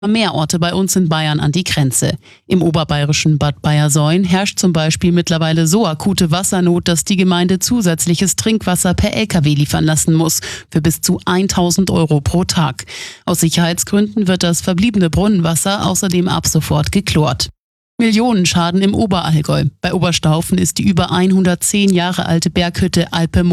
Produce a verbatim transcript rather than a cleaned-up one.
mehr Orte bei uns in Bayern an die Grenze. Im oberbayerischen Bad Bayersoien herrscht zum Beispiel mittlerweile so akute Wassernot, dass die Gemeinde zusätzliches Trinkwasser per L K W liefern lassen muss, für bis zu tausend Euro pro Tag. Aus Sicherheitsgründen wird das verbliebene Brunnenwasser außerdem ab sofort geklort. Millionenschaden im Oberallgäu. Bei Oberstaufen ist die über hundertzehn Jahre alte Berghütte Alpe